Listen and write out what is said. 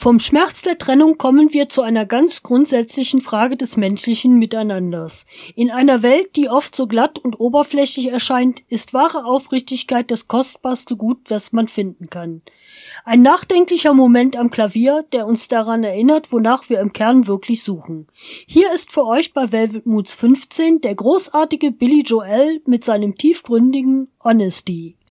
Vom Schmerz der Trennung kommen wir zu einer ganz grundsätzlichen Frage des menschlichen Miteinanders. In einer Welt, die oft so glatt und oberflächlich erscheint, ist wahre Aufrichtigkeit das kostbarste Gut, das man finden kann. Ein nachdenklicher Moment am Klavier, der uns daran erinnert, wonach wir im Kern wirklich suchen. Hier ist für euch bei Velvet Moods 15 der großartige Billy Joel mit seinem tiefgründigen Honesty.